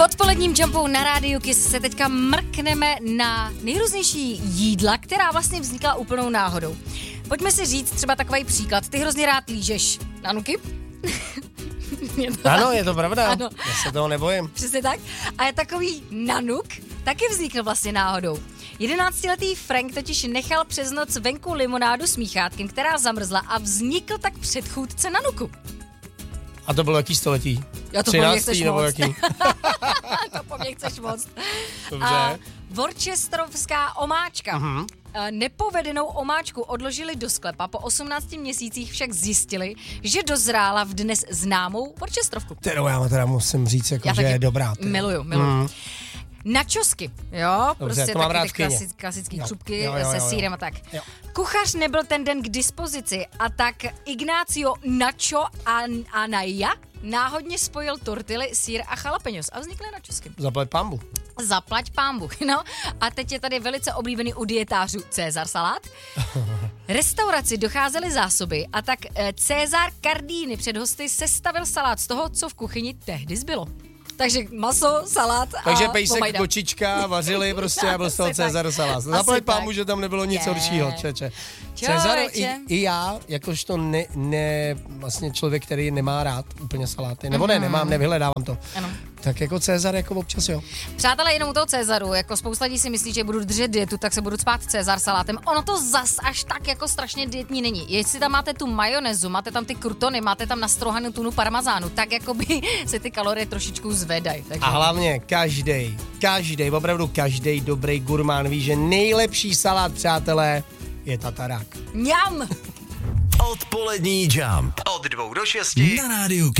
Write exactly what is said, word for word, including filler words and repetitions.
V odpoledním Jumpu na rádiu Kiss se teďka mrkneme na nejrůznější jídla, která vlastně vznikla úplnou náhodou. Pojďme si říct třeba takový příklad. Ty hrozně rád lížeš nanuky? je to ano, tak? Je to pravda. Ano. Já se toho nebojím. Přesně tak. A je takový nanuk taky vznikl vlastně náhodou. Jedenáctiletý Frank totiž nechal přes noc venku limonádu s míchátkem, která zamrzla a vznikl tak předchůdce nanuku. A to bylo jaký století? Já to po mně chceš moc. To po mně chceš moc. Dobře. A worcesterovská omáčka. Uh-huh. Nepovedenou omáčku odložili do sklepa, po osmnácti měsících však zjistili, že dozrála v dnes známou worcesterovku. Kterou já teda musím říct, jako, že je dobrá. Teda. Miluju, miluju. Mm. Načosky, jo, dobře, prostě taky ty klasic, klasický jo. křupky jo, jo, jo, se jo. sýrem a tak. Jo. Kuchař nebyl ten den k dispozici a tak Ignacio Nacho Anaya náhodně spojil tortily, sýr a jalapeňos a vznikly načosky. Zaplať pambu. Zaplať pambu, no. A teď je tady velice oblíbený u dietářů Cezar salát. Restauraci docházely zásoby a tak Cezar Cardini před hosty sestavil salát z toho, co v kuchyni tehdy zbylo. Takže maso, salát a Takže pejsek, pomajda. kočička, vařili prostě a byl z toho Cezar salát. Zaplať pámu, že tam nebylo nic horšího, čeče. Cezar, i, i já, jakožto ne, ne, vlastně člověk, který nemá rád úplně saláty, nebo ne, nemám, nevyhledávám to. Ano. Tak jako Cezar, jako občas, jo. Přátelé, jenom u toho Cezaru, jako spousta lidí si myslí, že budu držet dietu, tak se budu spát Cezar salátem. Ono to zas až tak jako strašně dietní není. Jestli tam máte tu majonezu, máte tam ty krutony, máte tam nastrouhanou tunu parmazánu, tak jako by se ty kalorie trošičku zvedají. Takže... A hlavně každej, každej, opravdu každej dobrý gurmán ví, že nejlepší salát, přátelé, je tatarák. Mňam! Odpolední Jump. Od dvou do šesti na rádiu